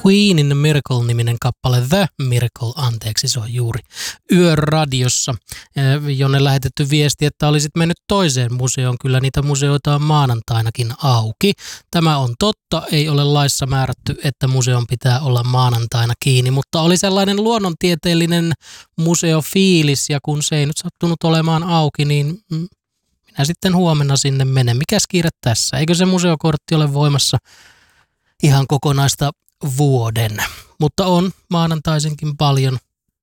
Queenin Miracle-niminen kappale, The Miracle, anteeksi, se on juuri Yöradiossa, jonne lähetetty viesti, että olisit mennyt toiseen museoon. Kyllä niitä museoita on maanantainakin auki. Tämä on totta, ei ole laissa määrätty, että museon pitää olla maanantaina kiinni, mutta oli sellainen luonnontieteellinen museofiilis, ja kun se ei nyt sattunut olemaan auki, niin minä sitten huomenna sinne menen. Mikäs kiire tässä? Eikö se museokortti ole voimassa ihan kokonaista vuoden? Mutta on maanantaisinkin paljon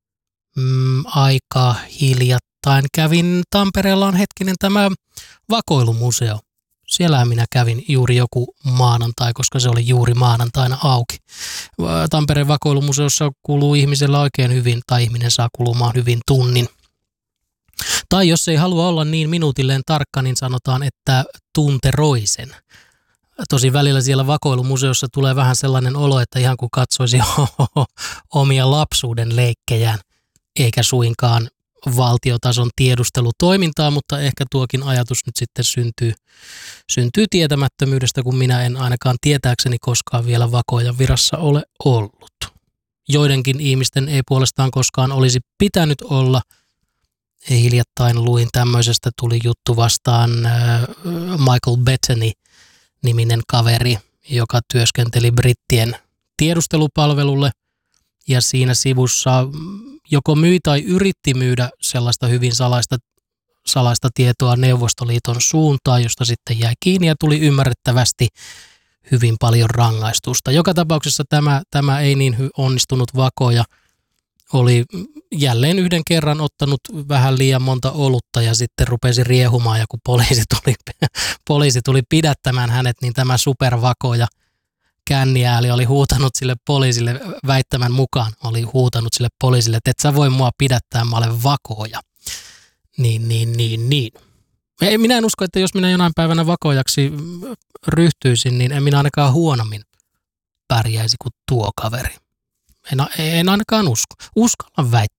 aikaa hiljattain. Kävin Tampereella on hetkinen tämä vakoilumuseo. Siellä minä kävin juuri joku maanantai, koska se oli juuri maanantaina auki. Tampereen vakoilumuseossa kuluu ihmisellä oikein hyvin, tai ihminen saa kulumaan hyvin tunnin. Tai jos ei halua olla niin minuutilleen tarkka, niin sanotaan, että tunteroisen. Tosi välillä siellä vakoilumuseossa tulee vähän sellainen olo, että ihan kuin katsoisi omia lapsuuden leikkejään, eikä suinkaan valtiotason tiedustelutoimintaa, mutta ehkä tuokin ajatus nyt sitten syntyy tietämättömyydestä, kun minä en ainakaan tietääkseni koskaan vielä vakoijan virassa ole ollut. Joidenkin ihmisten ei puolestaan koskaan olisi pitänyt olla. Hiljattain luin tämmöisestä, tuli juttu vastaan Michael Bettany-niminen kaveri, joka työskenteli brittien tiedustelupalvelulle, ja siinä sivussa joko myi tai yritti myydä sellaista hyvin salaista tietoa Neuvostoliiton suuntaan, josta sitten jäi kiinni ja tuli ymmärrettävästi hyvin paljon rangaistusta. Joka tapauksessa tämä ei niin onnistunut vakoja. Oli jälleen yhden kerran ottanut vähän liian monta olutta ja sitten rupesi riehumaan, ja kun poliisi tuli pidättämään hänet, niin tämä supervakoja känniääli oli huutanut sille poliisille, väittämän mukaan oli huutanut sille poliisille, että et sä voi mua pidättää, mä olen vakoja. Niin. Minä en usko, että jos minä jonain päivänä vakojaksi ryhtyisin, niin en minä ainakaan huonommin pärjäisi kuin tuo kaveri. En ainakaan usko. Uskallan väittää.